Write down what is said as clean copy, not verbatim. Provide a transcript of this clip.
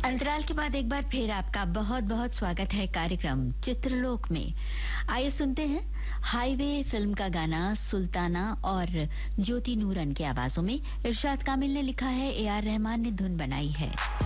अंतराल के बाद एक बार फिर आपका बहुत बहुत स्वागत है कार्यक्रम चित्रलोक में। आइए सुनते हैं हाईवे फिल्म का गाना सुल्ताना और ज्योति नूरन की आवाजों में। इरशाद कामिल ने लिखा है, ए आर रहमान ने धुन बनाई है।